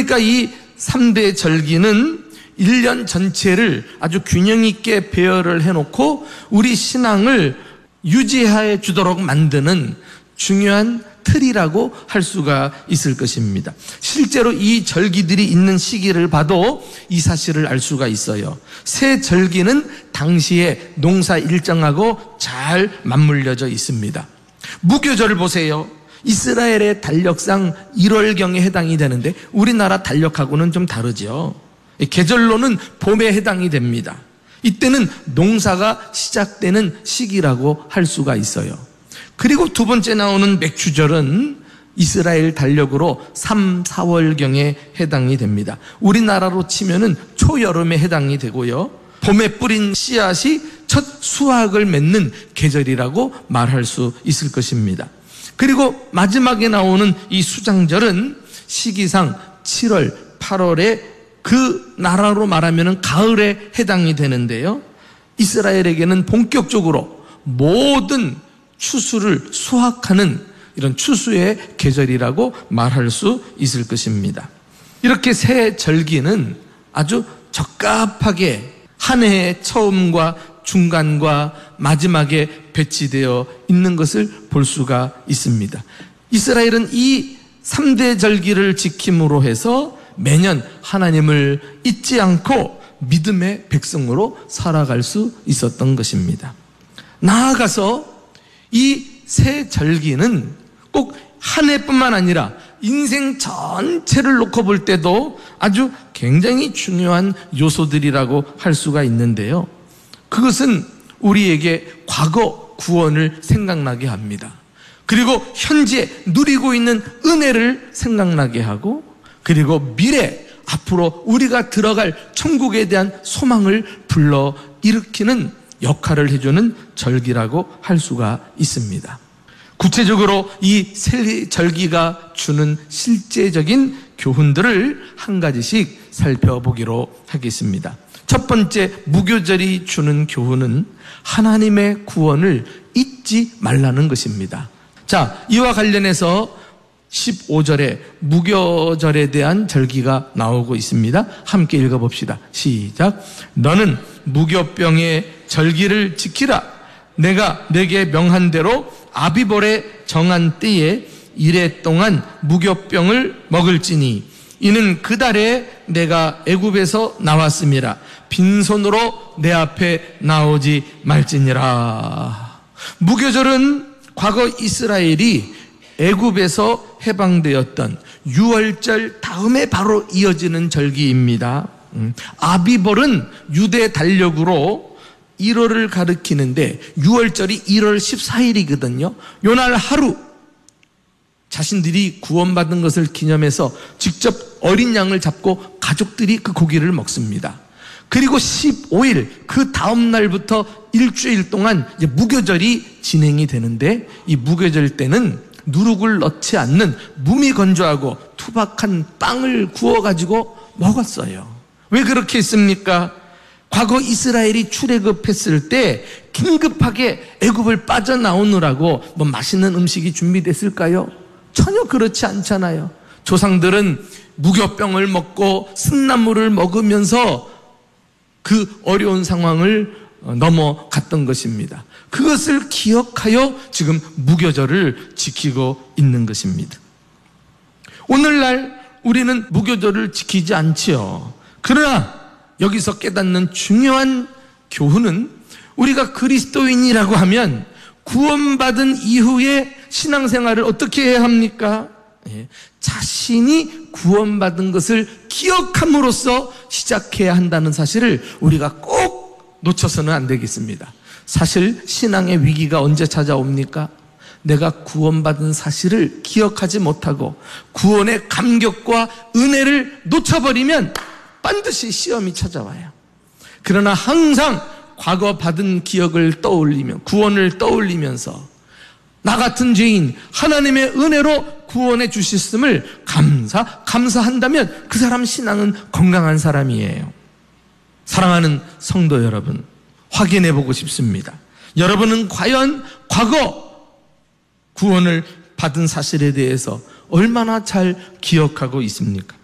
그러니까 이 3대 절기는 1년 전체를 아주 균형 있게 배열을 해놓고 우리 신앙을 유지해 주도록 만드는 중요한 틀이라고 할 수가 있을 것입니다. 실제로 이 절기들이 있는 시기를 봐도 이 사실을 알 수가 있어요. 새 절기는 당시의 농사 일정하고 잘 맞물려져 있습니다. 무교절을 보세요. 이스라엘의 달력상 1월경에 해당이 되는데 우리나라 달력하고는 좀 다르죠. 계절로는 봄에 해당이 됩니다. 이때는 농사가 시작되는 시기라고 할 수가 있어요. 그리고 두 번째 나오는 맥추절은 이스라엘 달력으로 3, 4월경에 해당이 됩니다. 우리나라로 치면은 초여름에 해당이 되고요. 봄에 뿌린 씨앗이 첫 수확을 맺는 계절이라고 말할 수 있을 것입니다. 그리고 마지막에 나오는 이 수장절은 시기상 7월, 8월에 그 나라로 말하면 가을에 해당이 되는데요. 이스라엘에게는 본격적으로 모든 추수를 수확하는 이런 추수의 계절이라고 말할 수 있을 것입니다. 이렇게 새 절기는 아주 적합하게 한 해의 처음과 중간과 마지막에 배치되어 있는 것을 볼 수가 있습니다. 이스라엘은 이 3대 절기를 지킴으로 해서 매년 하나님을 잊지 않고 믿음의 백성으로 살아갈 수 있었던 것입니다. 나아가서 이 새 절기는 꼭 한 해뿐만 아니라 인생 전체를 놓고 볼 때도 아주 굉장히 중요한 요소들이라고 할 수가 있는데요. 그것은 우리에게 과거 구원을 생각나게 합니다. 그리고 현재 누리고 있는 은혜를 생각나게 하고, 그리고 미래 앞으로 우리가 들어갈 천국에 대한 소망을 불러 일으키는 역할을 해주는 절기라고 할 수가 있습니다. 구체적으로 이 새 절기가 주는 실제적인 교훈들을 한 가지씩 살펴보기로 하겠습니다. 첫 번째, 무교절이 주는 교훈은 하나님의 구원을 잊지 말라는 것입니다. 자, 이와 관련해서 15절에 무교절에 대한 절기가 나오고 있습니다. 함께 읽어봅시다. 시작. 너는 무교병의 절기를 지키라. 내가 내게 명한 대로 아비볼에 정한 때에 이래 동안 무교병을 먹을지니 이는 그 달에 내가 애굽에서 나왔음이라. 빈손으로 내 앞에 나오지 말지니라. 무교절은 과거 이스라엘이 애굽에서 해방되었던 유월절 다음에 바로 이어지는 절기입니다. 아비볼은 유대 달력으로 1월을 가리키는데 6월절이 1월 14일이거든요. 요날 하루 자신들이 구원받은 것을 기념해서 직접 어린 양을 잡고 가족들이 그 고기를 먹습니다. 그리고 15일 그 다음 날부터 일주일 동안 이제 무교절이 진행이 되는데, 이 무교절 때는 누룩을 넣지 않는 무미건조하고 투박한 빵을 구워가지고 먹었어요. 왜 그렇게 했습니까? 과거 이스라엘이 출애굽했을 때 긴급하게 애굽을 빠져나오느라고 뭐 맛있는 음식이 준비됐을까요? 전혀 그렇지 않잖아요. 조상들은 무교병을 먹고 쓴나물을 먹으면서 그 어려운 상황을 넘어갔던 것입니다. 그것을 기억하여 지금 무교절을 지키고 있는 것입니다. 오늘날 우리는 무교절을 지키지 않지요. 그러나 여기서 깨닫는 중요한 교훈은, 우리가 그리스도인이라고 하면 구원받은 이후에 신앙생활을 어떻게 해야 합니까? 자신이 구원받은 것을 기억함으로써 시작해야 한다는 사실을 우리가 꼭 놓쳐서는 안 되겠습니다. 사실 신앙의 위기가 언제 찾아옵니까? 내가 구원받은 사실을 기억하지 못하고 구원의 감격과 은혜를 놓쳐버리면 반드시 시험이 찾아와요. 그러나 항상 과거 받은 기억을 떠올리며 구원을 떠올리면서 나 같은 죄인 하나님의 은혜로 구원해 주셨음을 감사한다면 그 사람 신앙은 건강한 사람이에요. 사랑하는 성도 여러분, 확인해 보고 싶습니다. 여러분은 과연 과거 구원을 받은 사실에 대해서 얼마나 잘 기억하고 있습니까?